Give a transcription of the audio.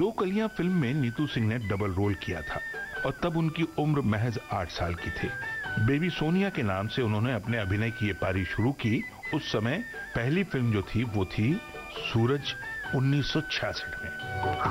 दो कलियां फिल्म में नीतू सिंह ने डबल रोल किया था और तब उनकी उम्र महज 8 साल की थी। बेबी सोनिया के नाम से उन्होंने अपने अभिनय की ये पारी शुरू की। उस समय पहली फिल्म जो थी वो थी सूरज 1966 में।